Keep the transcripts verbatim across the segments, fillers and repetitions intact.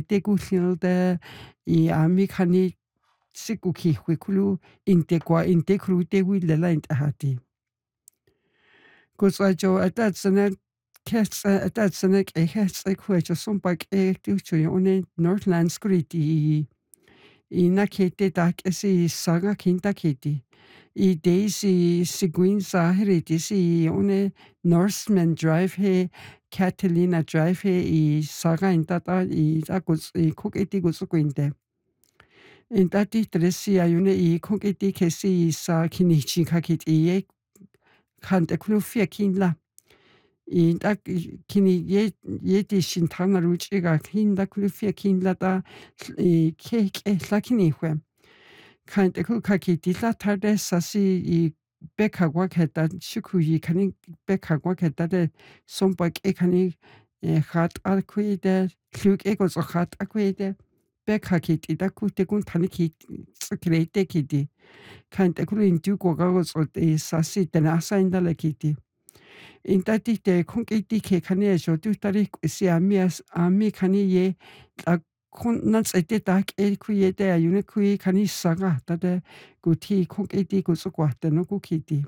tekutlialta i amikani sikukihwikulu intekwa intekrutewilela intahati. Kutswajo atatsana ketsa atatsana kehetsa kwecho sumpak e tucho yone Northland Scriti i nakete tak esi saga kinta kiti. I Daisy Seguin Sahiri si one Norseman Drive he Catalina Drive he i saga intata i akus i koketi gusukwinte. Intati tresi ayune i koketi kesi sa kinichi kakiti e kante klufia kinla. I tak kini ye yeti shintana ruchiga kinda klufia kinla ta i kek e lakini hwe. Kante kukakiti la tarde sasi i bekagwa keta shukuyi kani bekagwa keta de sompak e kani hat alkuide kluk e gozo hat akuide bekakiti da kute kun taniki tsikreite kiti. Kante kulu intu gogagoz e sasi tenasa indala kiti. Intati te kunkiti ke kani e jodu tarik si amias ami kani ye kun nats ete tak e kuye de ayune kuye kani saga tade guti kunkiti gusukwate no kukiti.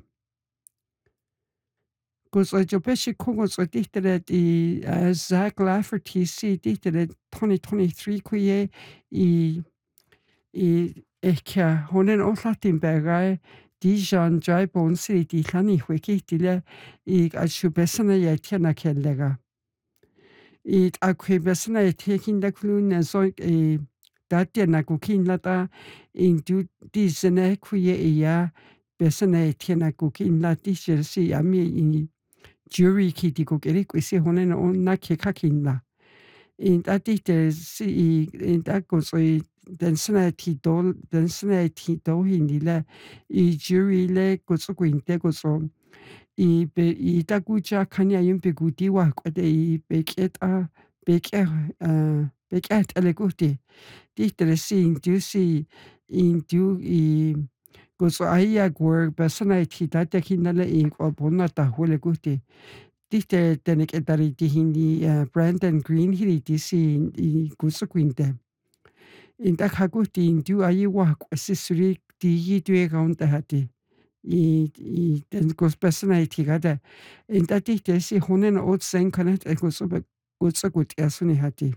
Guso jopeshi kungoso dihtere di Zach Lafferty si dihtere twenty twenty-three kuye i i ekja honen oslatimbergai Dijon Drybone si di lani hwekitile i ashubesana yetiana kellega. I akwebesana yetekinda kulune so i datia na kukinla ta in du dizene kuye iya besana yetiana kukinla dishersi ami i jury kiti kukeri kwisi honen on na kekakinla. In datite si in dakoso i den sana ti dol den sana ti do hindile i jury le koso kwinte koso i be i dakucha kanya yumpe guti wa kwade i beketa beke uh beket eleguti dihtere si indusi indu i koso aya gwar besana ti date kinale i kwa bonata hule guti dihte tenek etari di hindi Brandon Green hiri disi i koso kwinte. Inda kaguti indu ayi wa kwasi suri di yi dwe gaunta hati. I i den gos besana iti gada. Inda dihte si honen ot sen kanet e goso be goso gut esuni hati.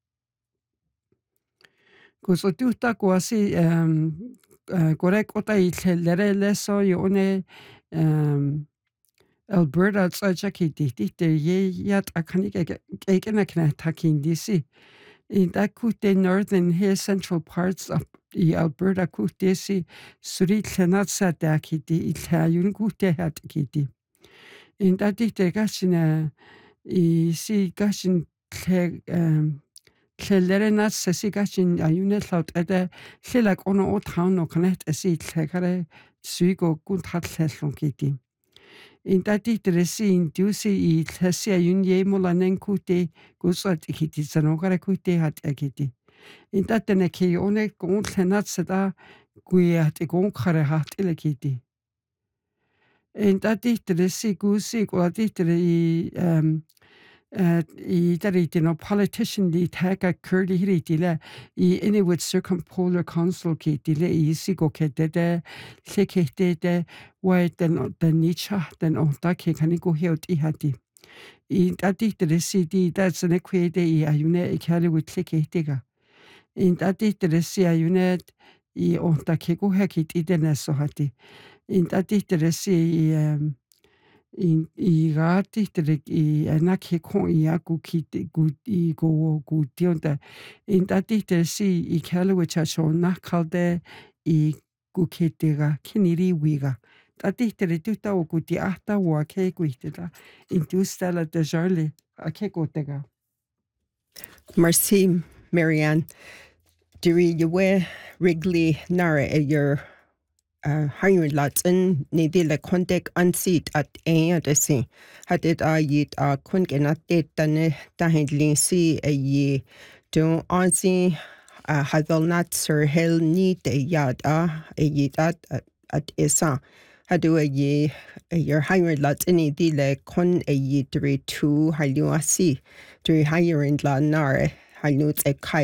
Goso duhta kwasi um, uh, korek ota i lere leso i one um, Alberta tsaja ki dihte ye yat akani kekena kena takin disi. In that kute northern here central parts of i Alberta kute si suri tlenatsa dakiti ilha yun kute hat kiti. In that dihte gashin i si gashin tle um tlelere natsa si gashin ayune laut ede tlelak ono o town no kanet esi tlekare suigo kunt hat tlelon kiti. In that dihte in dusi i tlesi ayun ye molanen kute gusat kiti zanogare kute hat kiti. In that tene ke one gon tlenatsa da guye hat gon kare hat ile kiti. In that dihte si gusi kwa dihte i um uh, i dariti no politician di taga curly hiriti le I Inuit Circumpolar Council kiti le I sigo kete de le kete de wa den den nicha den onta ke kaniko heot I hati. I dihte si di that's an equate I ayune I carry with le kete ga. In dihte si ayune I onta ke go hekit I den so hati. In dihte si um in I rati tere I anake kon I aku kite gut I go gutionda. In dihte si I kalawachasho nakalde I guketega kiniri wiga. Dihte tuta o guti ahta wa ke guitela. In du stella de jarle a ke gotega. Merci, Marianne. Diri yewe Wrigley nara e your uh, hiring lots in nidi le kontek ansit at e adesi. Hadit a yit a kunkenat det dane dahin si e ye don ansi a hadol nat sir hel ni de yad a e yit at at esa. Hadu a ye your hiring lots in nidi le kon e yit diri tu halu asi. Diri hiring la nare halu e kai